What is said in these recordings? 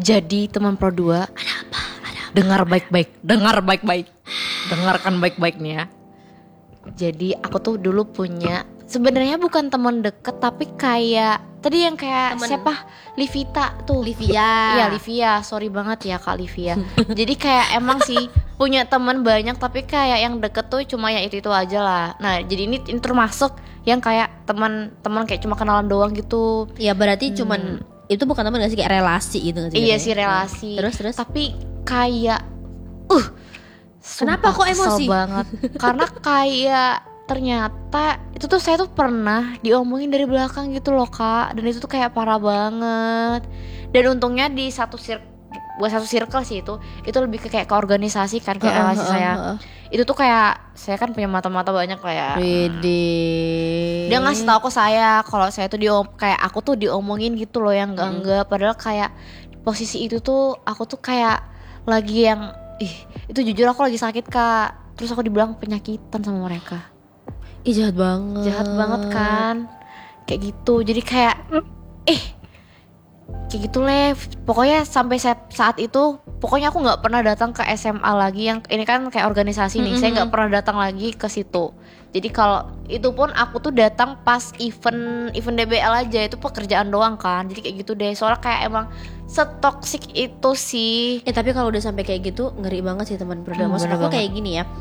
Jadi teman Pro 2, dengar baik-baik, dengarkan baik-baik nih ya. Jadi aku tuh dulu punya, sebenarnya bukan teman deket tapi kayak tadi yang kayak Temen. siapa, Livita tuh. Livia. Iya Livia, sorry banget ya Kak Livia. Jadi kayak emang sih punya teman banyak tapi kayak yang deket tuh cuma ya itu aja lah. Nah jadi ini termasuk yang kayak teman kayak cuma kenalan doang gitu. Ya berarti cuman itu bukan teman gak sih, kayak relasi gitu gak sih? Iya katanya? sih relasi. Terus Tapi kayak Kenapa sumpah kok emosi? kesel banget. Karena kayak ternyata itu tuh saya tuh pernah diomongin dari belakang gitu loh Kak. Dan itu tuh kayak parah banget. Dan untungnya di buat satu circle sih itu lebih ke kayak ke organisasi kan, kayak relasi saya. Itu tuh kayak saya kan punya mata-mata banyak kayak. Dia ngasih tahu ke saya kalau saya tuh kayak aku tuh diomongin gitu loh yang enggak. Padahal kayak posisi itu tuh aku tuh kayak lagi yang itu jujur aku lagi sakit Kak. Terus aku dibilang penyakitan sama mereka. Ih jahat banget kan. Kayak gitu. Jadi kayak kayak gitu leh. Pokoknya sampai saat itu pokoknya aku nggak pernah datang ke SMA lagi. Yang ini kan kayak organisasi nih. Saya nggak pernah datang lagi ke situ. Jadi kalau itu pun aku tuh datang pas event DBL aja, itu pekerjaan doang kan. Jadi kayak gitu deh. Soalnya kayak emang setoksik itu sih. Tapi kalau udah sampai kayak gitu ngeri banget sih teman berdua. Maksud bener aku banget. kayak gini ya.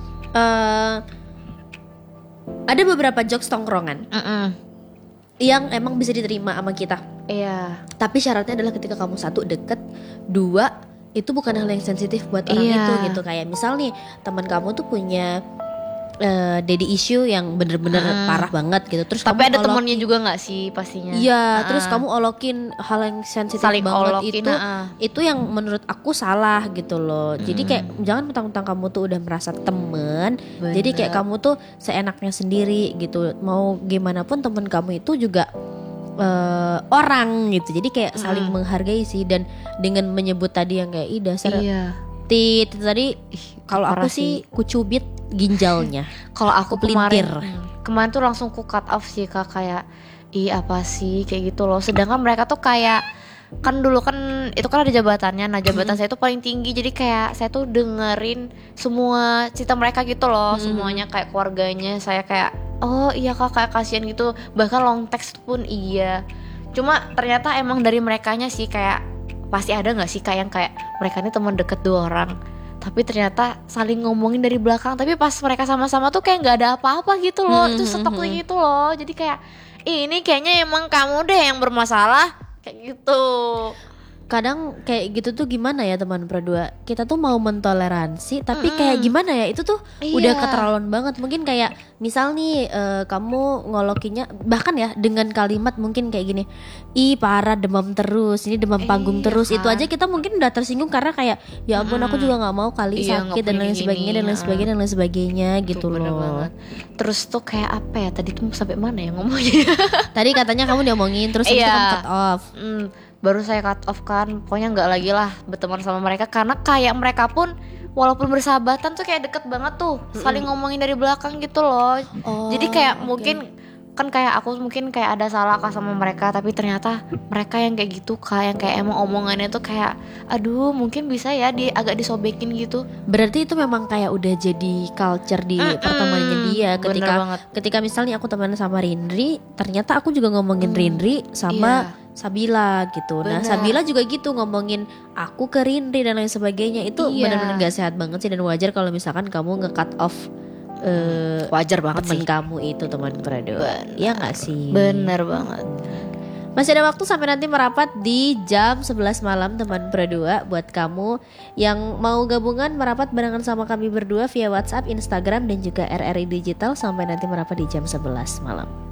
Ada beberapa jokes tongkrongan yang emang bisa diterima sama kita. Iya. Tapi syaratnya adalah ketika kamu satu deket, dua itu bukan hal yang sensitif buat orang itu gitu. Kayak misal nih teman kamu tuh punya daddy issue yang bener-bener parah banget gitu. Terus Tapi kamu ada temennya juga nggak sih pastinya? Iya, terus kamu olokin hal yang sensitif Saling banget olokin, itu yang menurut aku salah gitu loh. Jadi kayak jangan mentang-mentang kamu tuh udah merasa temen, jadi kayak kamu tuh seenaknya sendiri gitu. Mau gimana pun temen kamu itu juga orang gitu. Jadi kayak saling menghargai sih. Dan dengan menyebut tadi yang kayak dasar tit tadi, kalau aku sih kucubit ginjalnya. Kalau aku pelintir. Kemarin tuh langsung ku cut off sih Kak, kayak apa sih kayak gitu loh. Sedangkan mereka tuh kayak kan dulu kan itu kan ada jabatannya. Nah jabatan saya tuh paling tinggi. Jadi kayak saya tuh dengerin semua cerita mereka gitu loh. Semuanya kayak keluarganya. Saya kayak oh iya Kak, kayak kasihan gitu. Bahkan long text pun iya. Cuma ternyata emang dari merekanya sih kayak pasti ada gak sih kayak yang kayak mereka ini teman deket 2 orang tapi ternyata saling ngomongin dari belakang. Tapi pas mereka sama-sama tuh kayak gak ada apa-apa gitu loh. Itu stoknya gitu loh. Jadi kayak ini kayaknya emang kamu deh yang bermasalah. Kayak gitu. Kadang kayak gitu tuh gimana ya teman berdua, kita tuh mau mentoleransi tapi kayak gimana ya, itu tuh udah keterlaluan banget. Mungkin kayak misal nih kamu ngolokinya bahkan ya dengan kalimat mungkin kayak gini, ih parah demam terus, ini demam panggung terus kan? Itu aja kita mungkin udah tersinggung karena kayak ya ampun aku juga nggak mau kali sakit dan lain sebagainya gitu loh banget. Terus tuh kayak apa ya tadi tuh sampai mana ya ngomongnya? Tadi katanya kamu diomongin terus kamu cut off. Baru saya cut off kan, pokoknya nggak lagi lah berteman sama mereka karena kayak mereka pun walaupun bersahabatan tuh kayak deket banget tuh, saling ngomongin dari belakang gitu loh. Jadi kayak mungkin kan kayak aku mungkin kayak ada salah Kak sama mereka, tapi ternyata mereka yang kayak gitu Kak, yang kayak emang omongannya tuh kayak aduh mungkin bisa ya agak disobekin gitu. Berarti itu memang kayak udah jadi culture di pertemanannya dia. Ketika misalnya aku temenan sama Rindri, ternyata aku juga ngomongin Rindri sama Sabila gitu. Nah Sabila juga gitu ngomongin aku ke Rindri dan lain sebagainya. Itu benar-benar gak sehat banget sih. Dan wajar kalau misalkan kamu nge-cut off wajar banget temen kamu itu teman berdua. Iya gak sih? Bener banget. Masih ada waktu sampai nanti merapat di jam 11 malam teman berdua. Buat kamu yang mau gabungan merapat barengan sama kami berdua via WhatsApp, Instagram dan juga RRI Digital, sampai nanti merapat di jam 11 malam.